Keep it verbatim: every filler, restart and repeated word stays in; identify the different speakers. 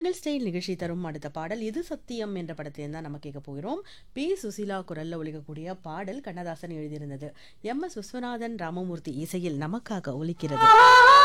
Speaker 1: Tamil style நிகழ்ச்சி தரும் அடுத்த பாடல் இது சத்தியம் என்ற படத்திலிருந்து தான் நம்ம கேட்க போகிறோம். பி சுசீலா குரல்ல ஒலிக்கக்கூடிய பாடல் கண்ணதாசன் எழுதியிருந்தது. எம் எஸ் விஸ்வநாதன் ராமமூர்த்தி இசையில் நமக்காக ஒலிக்கிறது.